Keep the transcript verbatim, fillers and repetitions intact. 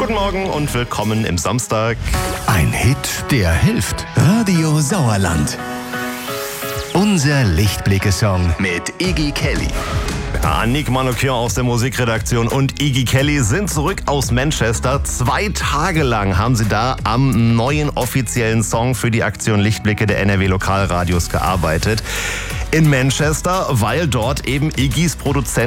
Guten Morgen und willkommen im Samstag. Ein Hit, der hilft. Radio Sauerland. Unser Lichtblicke-Song mit Iggy Kelly. Ja, Annick Manoukian aus der Musikredaktion und Iggy Kelly sind zurück aus Manchester. Zwei Tage lang haben sie da am neuen offiziellen Song für die Aktion Lichtblicke der N R W Lokalradios gearbeitet. In Manchester, weil dort eben Iggys Produzent